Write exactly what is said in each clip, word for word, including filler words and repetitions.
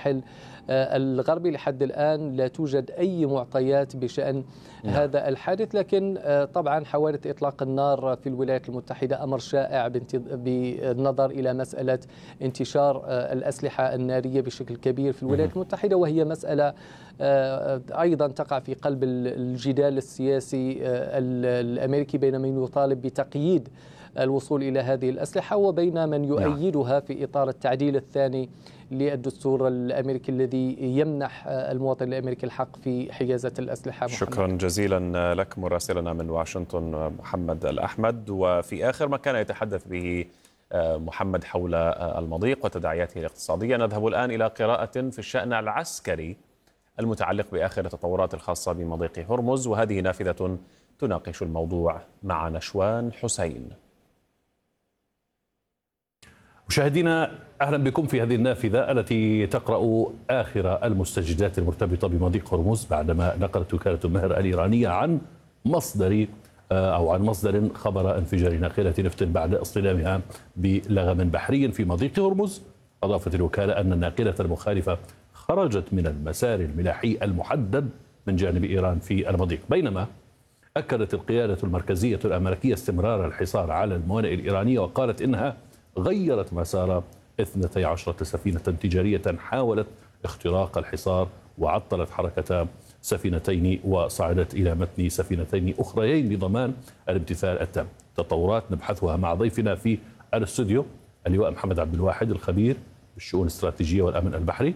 الساحل الغربي. لحد الآن لا توجد أي معطيات بشأن نعم. هذا الحادث، لكن طبعا حوادث إطلاق النار في الولايات المتحدة أمر شائع بالنظر إلى مسألة انتشار الأسلحة النارية بشكل كبير في الولايات المتحدة، وهي مسألة أيضا تقع في قلب الجدال السياسي الأمريكي بين من يطالب بتقييد الوصول إلى هذه الأسلحة وبين من يؤيدها في إطار التعديل الثاني للدستور الأمريكي الذي يمنح المواطن الأمريكي الحق في حيازة الأسلحة. محمد. شكرا جزيلا لك مراسلنا من واشنطن محمد الأحمد. وفي آخر ما كان يتحدث به محمد حول المضيق وتداعياته الاقتصادية، نذهب الآن إلى قراءة في الشأن العسكري المتعلق بآخر التطورات الخاصة بمضيق هرمز، وهذه نافذة تناقش الموضوع مع نشوان حسين. مشاهدينا أهلا بكم في هذه النافذة التي تقرأ آخر المستجدات المرتبطة بمضيق هرمز، بعدما نقلت وكالة المهر الإيرانية عن مصدر أو عن مصدر خبر انفجار ناقلة نفط بعد اصطدامها بلغم بحري في مضيق هرمز. أضافت الوكالة أن الناقلة المخالفة خرجت من المسار الملاحي المحدد من جانب إيران في المضيق، بينما أكدت القيادة المركزية الأمريكية استمرار الحصار على الموانئ الإيرانية، وقالت إنها غيرت مسار اثنتي عشرة سفينة تجارية حاولت اختراق الحصار، وعطلت حركة سفينتين وصعدت إلى متن سفينتين أخريين لضمان الامتثال التام. تطورات نبحثها مع ضيفنا في الاستوديو اللواء محمد عبد الواحد الخبير بالشؤون الاستراتيجية والأمن البحري.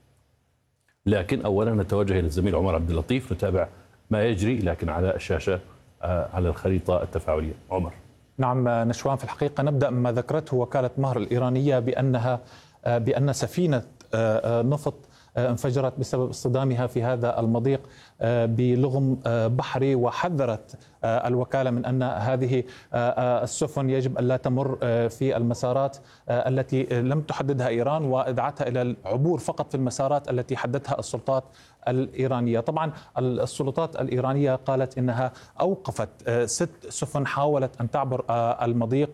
لكن أولا نتوجه إلى الزميل عمر عبد اللطيف نتابع ما يجري لكن على الشاشة على الخريطة التفاعلية. عمر. نعم نشوان، في الحقيقة نبدأ مما ذكرته وكالة مهر الإيرانية بأنها بأن سفينة نفط انفجرت بسبب اصطدامها في هذا المضيق بلغم بحري، وحذرت الوكالة من أن هذه السفن يجب أن لا تمر في المسارات التي لم تحددها إيران، وادعتها إلى العبور فقط في المسارات التي حددها السلطات الإيرانية. طبعا السلطات الإيرانية قالت إنها أوقفت ست سفن حاولت أن تعبر المضيق،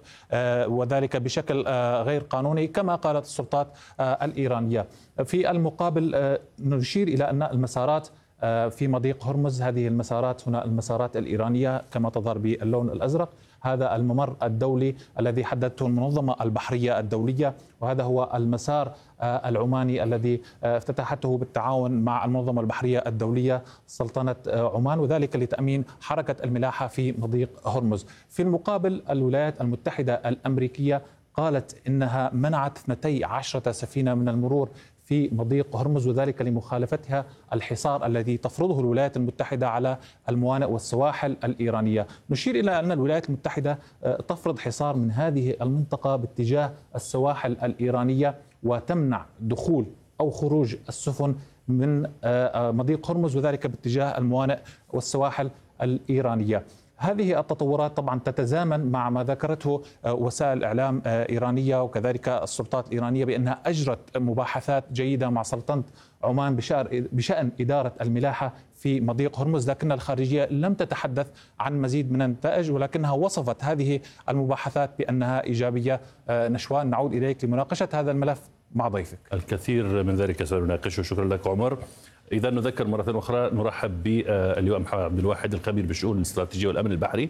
وذلك بشكل غير قانوني كما قالت السلطات الإيرانية. في المقابل نشير إلى أن المسارات في مضيق هرمز، هذه المسارات هنا المسارات الإيرانية كما تظهر باللون الأزرق، هذا الممر الدولي الذي حددته المنظمة البحرية الدولية، وهذا هو المسار العماني الذي افتتحته بالتعاون مع المنظمة البحرية الدولية سلطنة عمان، وذلك لتأمين حركة الملاحة في مضيق هرمز. في المقابل الولايات المتحدة الأمريكية قالت إنها منعت اثنتي عشرة سفينة من المرور في مضيق هرمز، وذلك لمخالفتها الحصار الذي تفرضه الولايات المتحدة على الموانئ والسواحل الإيرانية. نشير إلى أن الولايات المتحدة تفرض حصار من هذه المنطقة باتجاه السواحل الإيرانية، وتمنع دخول أو خروج السفن من مضيق هرمز، وذلك باتجاه الموانئ والسواحل الإيرانية. هذه التطورات طبعا تتزامن مع ما ذكرته وسائل إعلام إيرانية وكذلك السلطات الإيرانية بأنها أجرت مباحثات جيدة مع سلطنة عمان بشأن إدارة الملاحة في مضيق هرمز، لكن الخارجية لم تتحدث عن مزيد من النتائج، ولكنها وصفت هذه المباحثات بأنها إيجابية. نشوان، نعود إليك لمناقشة هذا الملف مع ضيفك. الكثير من ذلك سنناقشه. شكرا لك عمر. إذا نذكر مرة أخرى نرحب باللواء محمد عبد الواحد الخبير بالشؤون الاستراتيجية والأمن البحري.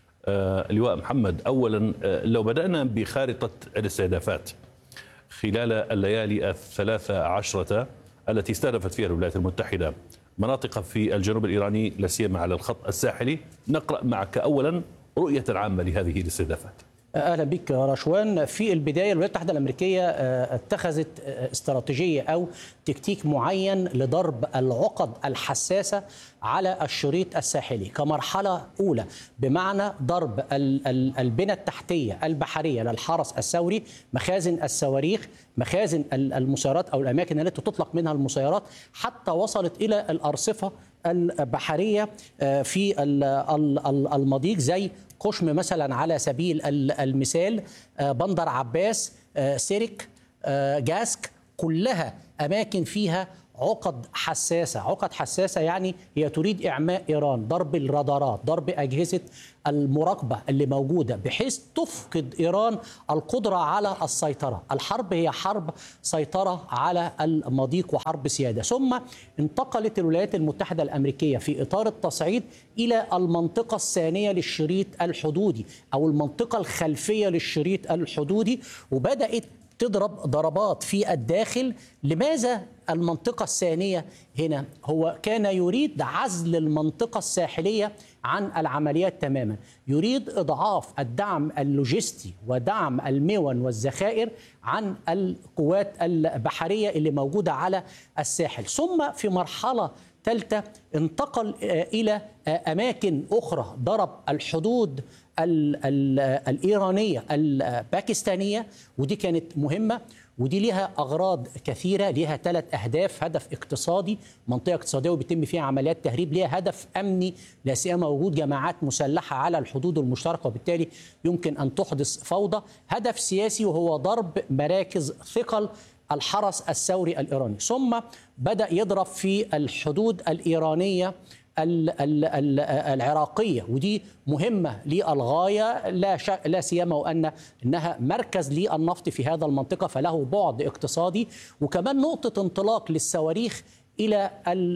اللواء محمد، أولا لو بدأنا بخارطة الاستهدافات خلال الليالي الثلاثة عشرة التي استهدفت فيها الولايات المتحدة مناطق في الجنوب الإيراني لا سيما على الخط الساحلي، نقرأ معك أولا رؤية عامة لهذه الاستهدافات. أهلا بك رشوان. في البداية الولايات المتحدة الأمريكية اتخذت استراتيجية أو تكتيك معين لضرب العقد الحساسة على الشريط الساحلي كمرحلة أولى، بمعنى ضرب البنى التحتية البحرية للحرس الثوري، مخازن الصواريخ، مخازن المسيرات أو الأماكن التي تطلق منها المسيرات، حتى وصلت إلى الأرصفة البحرية في المضيق زي قشم مثلا على سبيل المثال، بندر عباس، سيرك، جاسك، كلها أماكن فيها عقد حساسة. عقد حساسة يعني هي تريد إعماء إيران، ضرب الرادارات، ضرب أجهزة المراقبة اللي موجودة، بحيث تفقد إيران القدرة على السيطرة. الحرب هي حرب سيطرة على المضيق وحرب سيادة. ثم انتقلت الولايات المتحدة الأمريكية في إطار التصعيد إلى المنطقة الثانية للشريط الحدودي أو المنطقة الخلفية للشريط الحدودي، وبدأت تضرب ضربات في الداخل. لماذا المنطقة الثانية هنا؟ هو كان يريد عزل المنطقة الساحلية عن العمليات تماما، يريد إضعاف الدعم اللوجستي ودعم المون والذخائر عن القوات البحرية اللي موجودة على الساحل. ثم في مرحلة ثالثة انتقل إلى أماكن أخرى، ضرب الحدود ال ال الإيرانية الباكستانية، ودي كانت مهمة، ودي لها أغراض كثيرة، لها ثلاث أهداف: هدف اقتصادي، منطقة اقتصادية وبيتم فيها عمليات تهريب، لها هدف أمني لا سيما وجود جماعات مسلحة على الحدود المشتركة وبالتالي يمكن أن تحدث فوضى، هدف سياسي وهو ضرب مراكز ثقل الحرس الثوري الإيراني. ثم بدأ يضرب في الحدود الإيرانية العراقية، ودي مهمة للغاية، لا لا سيما وأن إنها مركز للنفط في هذا المنطقة، فله بعد اقتصادي وكمان نقطة انطلاق للصواريخ إلى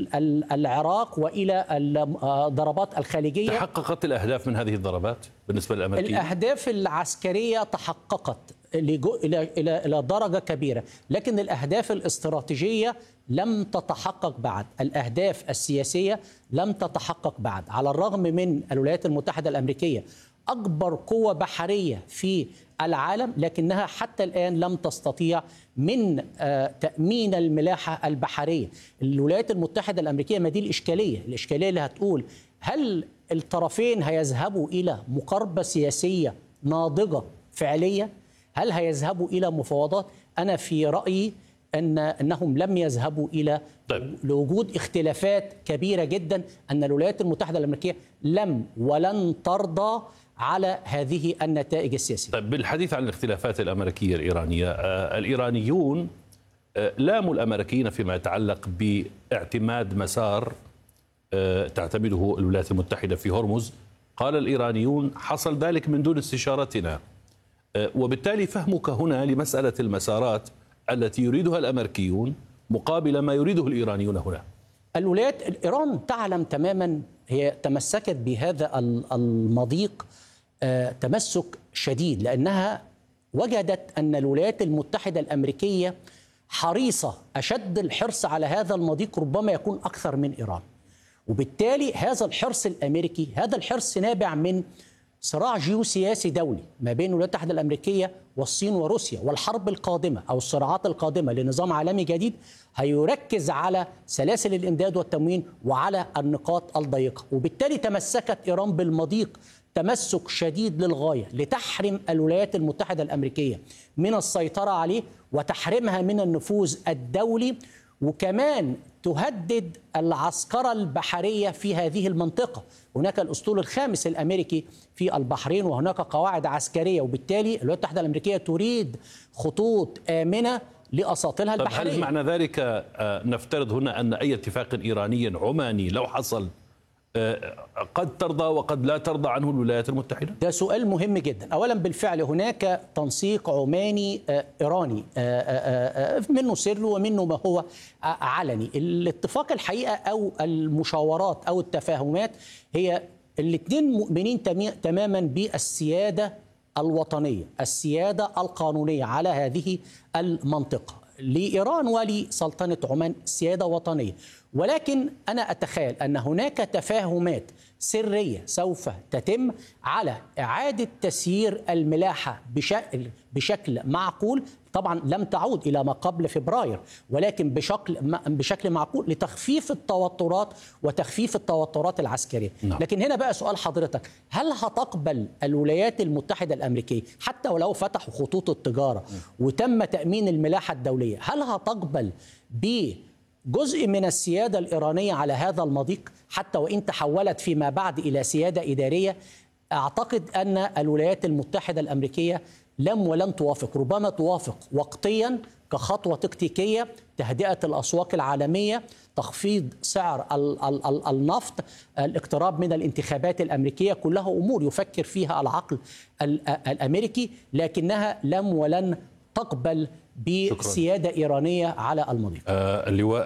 العراق وإلى الضربات الخارجية. تحققت الأهداف من هذه الضربات بالنسبة للأمريكيين؟ الأهداف العسكرية تحققت إلى إلى إلى درجة كبيرة، لكن الأهداف الاستراتيجية لم تتحقق بعد، الأهداف السياسية لم تتحقق بعد، على الرغم من الولايات المتحدة الأمريكية أكبر قوة بحرية في العالم، لكنها حتى الآن لم تستطيع من تأمين الملاحة البحرية. الولايات المتحدة الأمريكية، ما دي الإشكالية، الإشكالية اللي هتقول هل الطرفين هيذهبوا إلى مقاربة سياسية ناضجة فعلية؟ هل هيذهبوا إلى مفاوضات؟ أنا في رأيي أن أنهم لم يذهبوا إلى طيب. لوجود اختلافات كبيرة جدا، أن الولايات المتحدة الأمريكية لم ولن ترضى على هذه النتائج السياسية. طيب، بالحديث عن الاختلافات الأمريكية الإيرانية، آه الإيرانيون آه لاموا الأمريكيين فيما يتعلق باعتماد مسار آه تعتمده الولايات المتحدة في هرمز. قال الإيرانيون حصل ذلك من دون استشارتنا، آه وبالتالي فهمك هنا لمسألة المسارات التي يريدها الأمريكيون مقابل ما يريده الإيرانيون هنا. الولايات إيران تعلم تماما، هي تمسكت بهذا المضيق تمسك شديد، لأنها وجدت أن الولايات المتحدة الأمريكية حريصة أشد الحرص على هذا المضيق، ربما يكون أكثر من إيران، وبالتالي هذا الحرص الأمريكي، هذا الحرص نابع من صراع جيوسياسي دولي ما بين الولايات المتحدة الأمريكية والصين وروسيا، والحرب القادمة أو الصراعات القادمة لنظام عالمي جديد هيركز على سلاسل الإمداد والتموين وعلى النقاط الضيقة، وبالتالي تمسكت إيران بالمضيق تمسك شديد للغاية لتحرم الولايات المتحدة الأمريكية من السيطرة عليه وتحرمها من النفوذ الدولي، وكمان تهدد العسكرة البحرية في هذه المنطقة. هناك الأسطول الخامس الأمريكي في البحرين وهناك قواعد عسكرية، وبالتالي الولايات المتحدة الأمريكية تريد خطوط آمنة لأساطيلها البحرية. هل معنى ذلك نفترض هنا أن أي اتفاق إيراني عماني لو حصل قد ترضى وقد لا ترضى عنه الولايات المتحدة؟ ده سؤال مهم جدا. أولا بالفعل هناك تنسيق عماني إيراني منه سر ومنه ما هو علني. الاتفاق الحقيقة أو المشاورات أو التفاهمات هي الاثنين مؤمنين تماما بالسيادة الوطنية، السيادة القانونية على هذه المنطقة. لإيران ولسلطنة عمان سيادة وطنية، ولكن أنا أتخيل أن هناك تفاهمات سرية سوف تتم على إعادة تسيير الملاحة بشكل, بشكل معقول. طبعا لم تعود إلى ما قبل فبراير، ولكن بشكل بشكل معقول لتخفيف التوترات وتخفيف التوترات العسكرية. نعم. لكن هنا بقى سؤال حضرتك، هل هتقبل الولايات المتحدة الأمريكية حتى ولو فتحوا خطوط التجارة وتم تأمين الملاحة الدولية، هل هتقبل بجزء من السيادة الإيرانية على هذا المضيق حتى وإن تحولت فيما بعد إلى سيادة إدارية؟ أعتقد أن الولايات المتحدة الأمريكية لم ولن توافق، ربما توافق وقتيا كخطوة تكتيكية، تهدئة الأسواق العالمية، تخفيض سعر النفط، الاقتراب من الانتخابات الأمريكية، كلها أمور يفكر فيها العقل الأمريكي، لكنها لم ولن تقبل بسيادة إيرانية على المضيق. آه اللواء